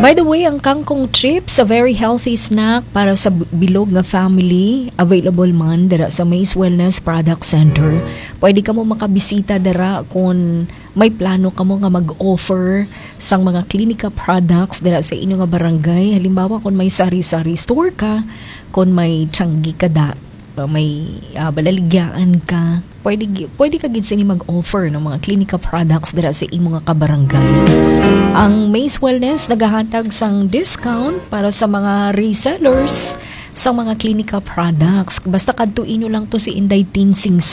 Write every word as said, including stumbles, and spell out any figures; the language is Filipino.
By the way, ang kangkong chips, a very healthy snack para sa bilog nga family, available man dara sa Maze Wellness Product Center. Pwede ka mo makabisita dara kung may plano ka mo nga mag-offer sang mga klinika products dara sa inyo nga barangay. Halimbawa, kung may sari-sari store ka, kung may tiyanggi ka da, may uh, balaligyaan ka, pwede, pwede ka gid sini mag-offer ng mga klinika products dira sa imong nga kabarangay. Ang Maze Wellness nagahatag sang discount para sa mga resellers sa mga klinika products. Basta kadtuin nyo lang to si Inday Tinsing